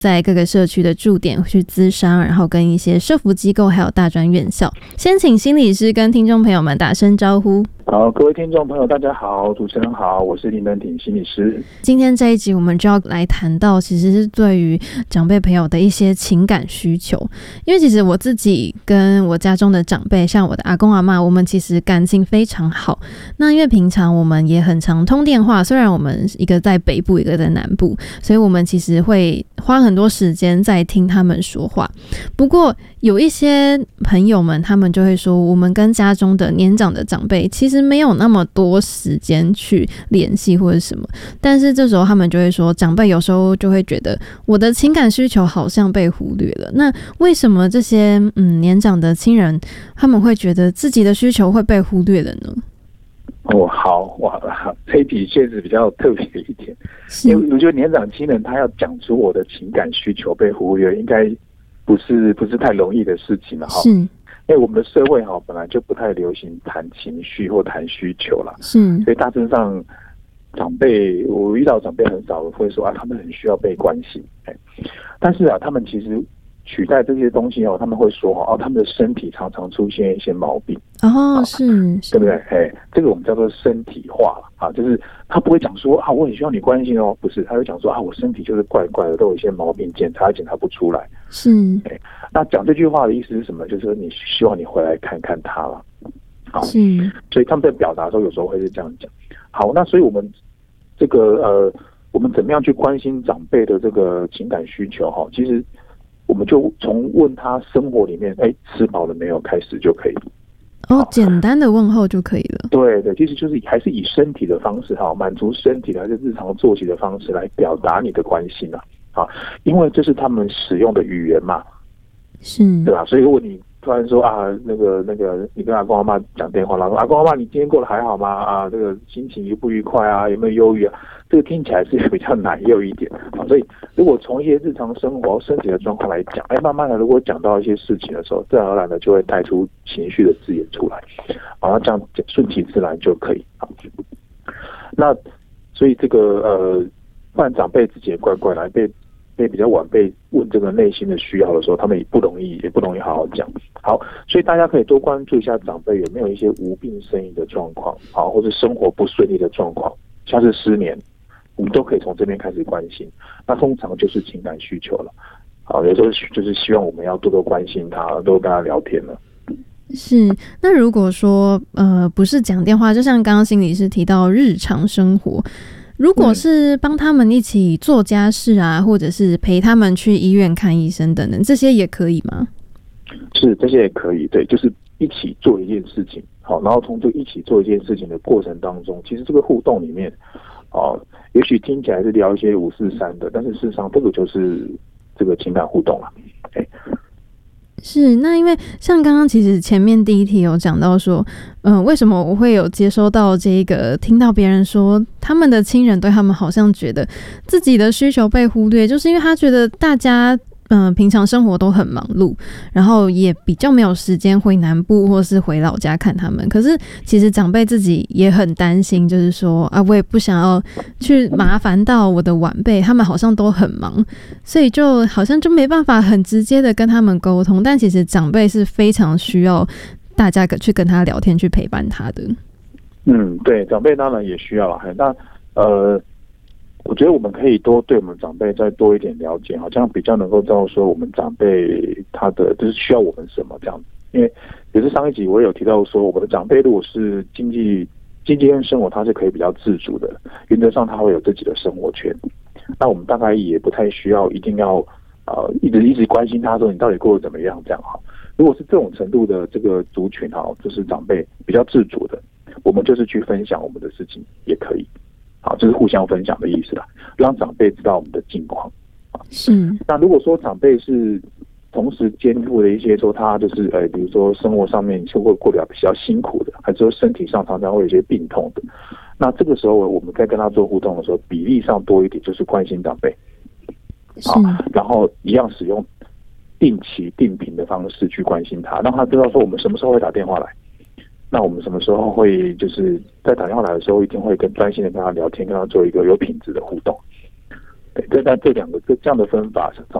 在各个社区的驻点去咨商，然后跟一些社福机构还有大专院校。先请心理师跟听众朋友们打声招呼。 好，各位听众朋友大家好，主持人好，我是林登挺心理师。 今天这一集我们就要来谈到其实是对于长辈朋友的一些情感需求，因为其实我自己跟我家中的长辈，像我的阿公阿嬷，我们其实感情非常好。那因为平常我们也很常通电话，虽然我们一个在北部一个在南部，所以我们其实会花很多时间在听他们说话。不过有一些朋友们他们就会说，我们跟家中的年长的长辈其实没有那么多时间去联系或者什么，但是这时候他们就会说，长辈有时候就会觉得我的情感需求好像被忽略了。那为什么这些年长的亲人他们会觉得自己的需求会被忽略了呢？ 好哇，这一题确实比较特别一点，因为我觉得年长亲人他要讲出我的情感需求被忽略，应该不是太容易的事情了哈。因为我们的社会本来就不太流行谈情绪或谈需求啦，所以大致上长辈，我遇到长辈很少会说他们很需要被关心，但是他们其实取代这些东西他们会说他们的身体常常出现一些毛病是对不对？这个我们叫做身体化就是他不会讲说我很需要你关心不是，他会讲说我身体就是怪怪的，都有一些毛病，检查不出来。那讲这句话的意思是什么？就是说你希望你回来看看他了。所以他们在表达的时候有时候会是这样讲。好，那所以我们这个我们怎么样去关心长辈的这个情感需求其实我们就从问他生活里面吃饱了没有开始就可以。 简单的问候就可以了。对， 其实就是还是以身体的方式满足身体的还是日常作息的方式来表达你的关心因为这是他们使用的语言嘛，对吧？所以如果你突然说那个你跟阿公阿嬷讲电话，然后阿公阿嬷你今天过得还好吗？这个心情愉不愉快有没有忧郁这个听起来是比较难幼一点所以如果从一些日常生活身体的状况来讲慢慢的如果讲到一些事情的时候，自然而然的就会带出情绪的字眼出来那这样顺其自然就可以那所以这个不然长辈自己也怪怪来被比较晚被问这个内心的需要的时候，他们也不容易好好讲。好，所以大家可以多关注一下长辈有没有一些无病呻吟的状况或者生活不顺利的状况，像是失眠，我们都可以从这边开始关心。那通常就是情感需求了有时候就是希望我们要多多关心他，多跟他聊天了。 那如果说不是讲电话，就像刚刚心理师提到日常生活，如果是帮他们一起做家事或者是陪他们去医院看医生等等，这些也可以吗？ 这些也可以，对，就是一起做一件事情然后从这一起做一件事情的过程当中，其实这个互动里面也许听起来是聊一些543的，但是事实上这个就是这个情感互动了。 那因为像刚刚其实前面第一题有讲到说为什么我会有接收到这个听到别人说他们的亲人对他们好像觉得自己的需求被忽略，就是因为他觉得大家平常生活都很忙碌，然后也比较没有时间回南部或是回老家看他们。可是其实长辈自己也很担心，就是说我也不想要去麻烦到我的晚辈，他们好像都很忙，所以就好像就没办法很直接的跟他们沟通。但其实长辈是非常需要大家去跟他聊天，去陪伴他的。 对，长辈当然也需要那我觉得我们可以多对我们长辈再多一点了解，这样比较能够知道说我们长辈他的就是需要我们什么这样子。因为也是上一集我有提到说，我们的长辈如果是经济跟生活他是可以比较自主的，原则上他会有自己的生活圈，那我们大概也不太需要一定要一直关心他说你到底过得怎么样这样如果是这种程度的这个族群就是长辈比较自主的，我们就是去分享我们的事情也可以这是互相分享的意思啦，让长辈知道我们的近况那如果说长辈是同时肩负的一些说他就是比如说生活上面会过得比较辛苦的，还是说身体上常常会有一些病痛的，那这个时候我们在跟他做互动的时候，比例上多一点就是关心长辈然后一样使用定期定频的方式去关心他，让他知道说我们什么时候会打电话来，那我们什么时候会就是在打电话来的时候一定会专心的跟他聊天，跟他做一个有品质的互动。 这两个这样的分法